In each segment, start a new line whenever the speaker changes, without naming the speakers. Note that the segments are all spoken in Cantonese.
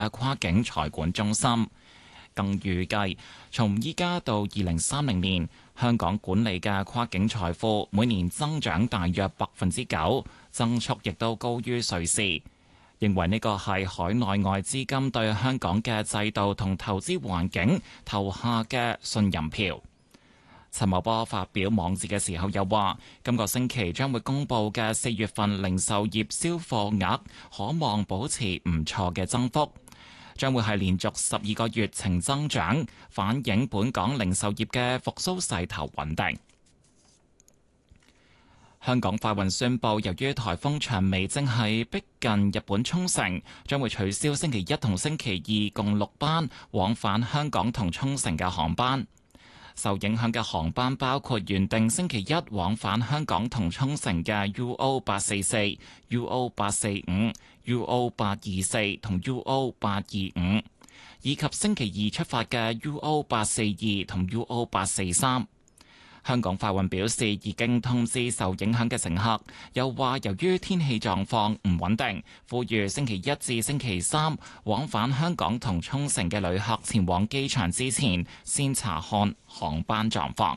跨境財管中心。更預計從依家到2030年，香港管理嘅跨境財富每年增長大約9%，增速亦都高於瑞士。認為呢個係海內外資金對香港嘅制度同投資環境投下嘅信任票。陳茂波發表網誌嘅時候又話，今個星期將會公佈嘅4月份零售業銷貨額可望保持唔錯嘅增幅，將會係連續12個月呈增長，反映本港零售業嘅復甦勢頭穩定。香港快運宣布，由於颱風長尾正係逼近日本沖繩，將會取消星期一同星期二共6班往返香港同沖繩嘅航班。受影響嘅航班包括原定星期一往返香港同沖繩嘅 UO844、UO845、UO824 同 UO825， 以及星期二出發嘅 UO842 同 UO843。香港快運表示已經通知受影響嘅乘客，又話由於天氣狀況唔穩定，呼籲星期一至星期三往返香港同沖繩嘅旅客前往機場之前，先查看航班狀況。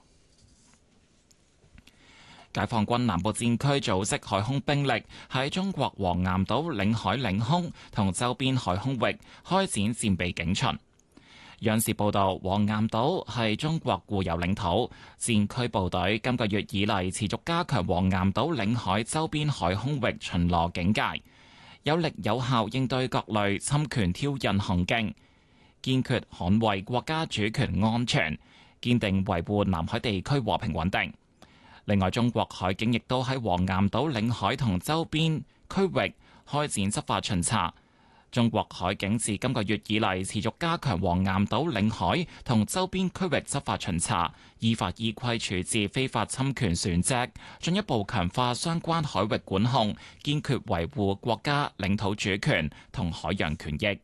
解放軍南部戰區組織海空兵力喺中國黃岩島領海領空同周邊海空域開展戰備警巡。央視報道，黃岩島係中國固有領土，戰區部隊今個月以嚟持續加強黃岩島領海周邊海空域巡邏警戒，有力有效應對各類侵權挑釁行徑，堅決捍衛國家主權安全，堅定維護南海地區和平穩定。另外，中國海警亦都喺黃岩島領海同周邊區域開展執法巡查。中國海警自今個月以嚟持續加強黃岩島領海同周邊區域執法巡查，依法依規處置非法侵權船隻，進一步強化相關海域管控，堅決維護國家領土主權同海洋權益。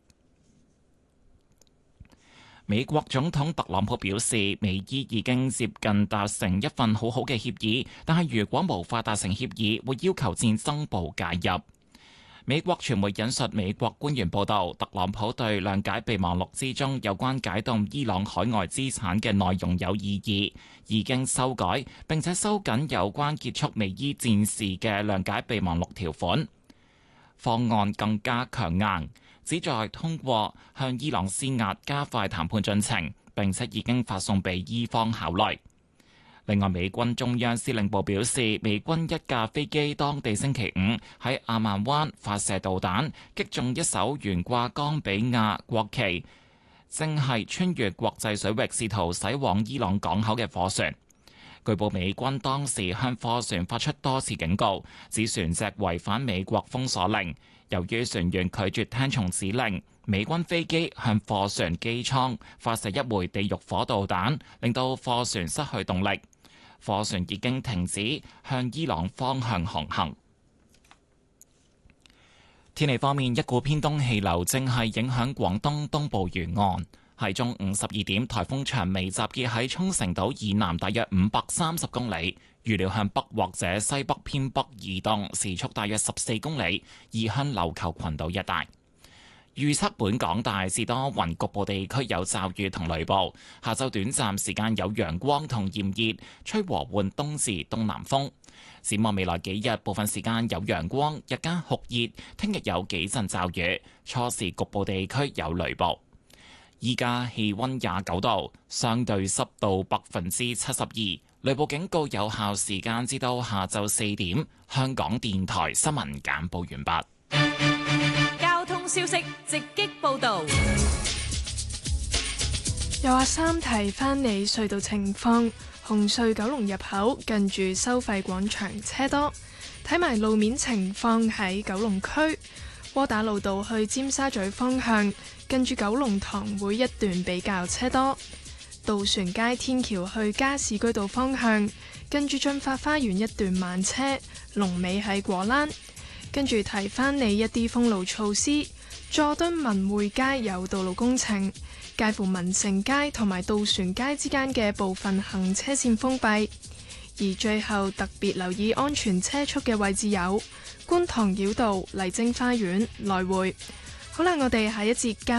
美國總統特朗普表示，美伊已經接近達成一份好好嘅協議，但係如果無法達成協議，會要求戰爭部介入。美國傳媒引述美國官員報道，特朗普對諒解備忘錄之中有關解凍伊朗海外資產嘅內容有異議，已經修改並且收緊有關結束美伊戰事嘅諒解備忘錄條款。方案更加強硬，旨在通過向伊朗施壓加快談判進程，並且已經發送俾伊方考慮。另外，美軍中央司令部表示，美軍一架飛機當地星期五喺阿曼灣發射導彈，擊中一艘懸掛岡比亞國旗，正係穿越國際水域試圖駛往伊朗港口嘅貨船。據報美軍當時向貨船發出多次警告，指船隻違反美國封鎖令。由於船員拒絕聽從指令，美軍飛機向貨船機艙發射一枚地獄火導彈，令到貨船失去動力。貨船已經停止向伊朗方向航行。天氣方面，一股偏東氣流正係影響廣東東部沿岸。喺中午12點，颱風長尾集結喺沖繩島以南大約530公里，預料向北或者西北偏北移動，時速大約14公里，移向琉球群島一帶。預測本港大致多雲，局部地區有驟雨同雷暴。下晝短暫時間有陽光同炎熱，吹和緩東至東南風。展望未來幾日，部分時間有陽光，日間酷熱。聽日有幾陣驟雨，初時局部地區有雷暴。依家氣溫29度，相對濕度72%。雷暴警告有效時間至到下晝4點。香港電台新聞簡報完畢。
交通消息直擊報道。
有阿三提翻你隧道情況，紅隧九龍入口近住收費廣場車多。睇埋路面情況，喺九龍區窩打老道去尖沙咀方向，近住九龍塘會一段比較車多。渡船街天橋去加士居道方向，跟住駿發花園一段慢車，龍尾喺果欄。跟住提翻你一啲封路措施，佐敦文匯街有道路工程，介乎民盛街同埋渡船街之間嘅部分行車線封閉。而最後特別留意安全車速嘅位置有觀塘繞道麗晶花園來回。 好啦，我哋下一節